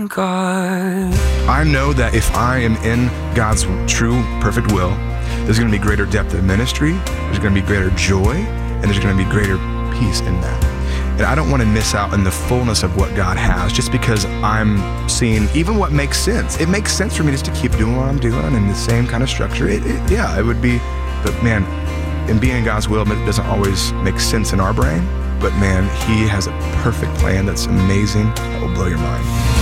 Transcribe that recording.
God. I know that if I am in God's true, perfect will, there's going to be greater depth of ministry, there's going to be greater joy, and there's going to be greater peace in that. And I don't want to miss out on the fullness of what God has just because I'm seeing even what makes sense. It makes sense for me just to keep doing what I'm doing in the same kind of structure. It would be, but man, in being in God's will, it doesn't always make sense in our brain. But man, He has a perfect plan that's amazing, that will blow your mind.